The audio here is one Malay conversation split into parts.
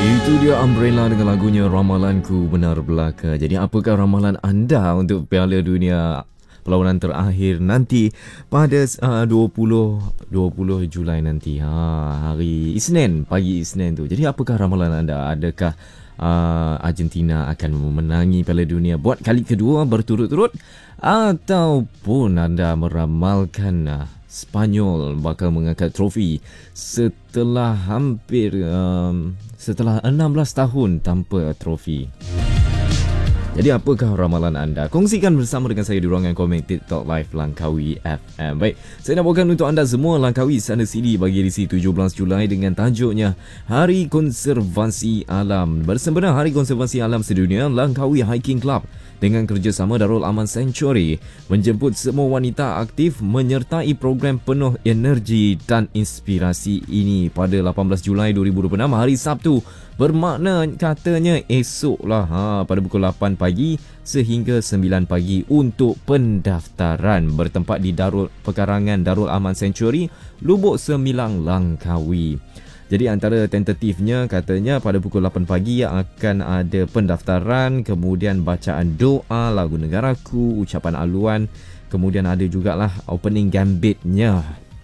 Itu dia Umbrella dengan lagunya Ramalanku Benar Belaka. Jadi apakah ramalan anda untuk Piala Dunia perlawanan terakhir nanti pada 20 Julai nanti, hari Isnin, pagi Isnin tu. Jadi apakah ramalan anda? Adakah Argentina akan memenangi Piala Dunia buat kali kedua berturut-turut, ataupun anda meramalkan Spanyol bakal mengangkat trofi setelah setelah 16 tahun tanpa trofi? Jadi apakah ramalan anda? Kongsikan bersama dengan saya di ruangan komen TikTok Live Langkawi FM. Baik, saya nak bawakan untuk anda semua Langkawi Sana CD bagi edisi 17 Julai dengan tajuknya Hari Konservasi Alam. Bersempena Hari Konservasi Alam Sedunia, Langkawi Hiking Club dengan kerjasama Darul Aman Sanctuary menjemput semua wanita aktif menyertai program penuh energi dan inspirasi ini pada 18 Julai 2026, hari Sabtu. Bermakna katanya esoklah pada pukul 8 pagi sehingga 9 pagi untuk pendaftaran, bertempat di Pekarangan Darul Aman Sanctuary, Lubuk Semilang, Langkawi. Jadi antara tentatifnya katanya pada pukul 8 pagi akan ada pendaftaran, kemudian bacaan doa, lagu negaraku, ucapan aluan, kemudian ada jugalah opening gambitnya.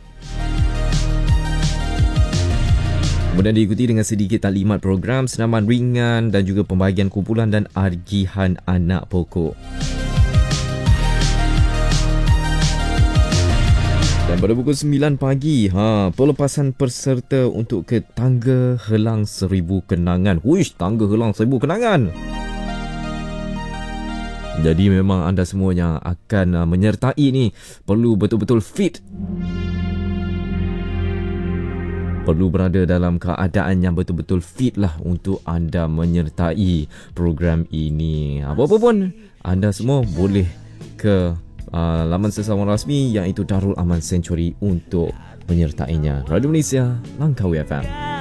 Kemudian diikuti dengan sedikit taklimat program, senaman ringan dan juga pembahagian kumpulan dan argihan anak pokok. Dan pada pukul 9 pagi, pelepasan peserta untuk ke Tangga Helang 1000 Kenangan. Wish, Tangga Helang 1000 Kenangan. Jadi memang anda semuanya akan menyertai ni perlu betul-betul fit. Perlu berada dalam keadaan yang betul-betul fit lah untuk anda menyertai program ini. Apa-apa pun, anda semua boleh ke laman sesama rasmi iaitu Darul Aman Sanctuary untuk menyertainya. Radio Malaysia, Langkawi FM.